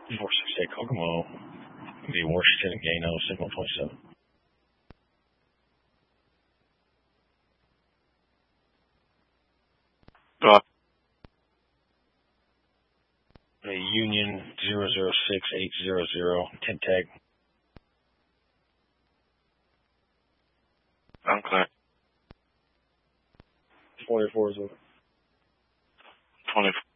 468 Kokomo. The Washington Gano, signal 27. The Union 006800, tent tag. I'm clear. 24 is over. 24.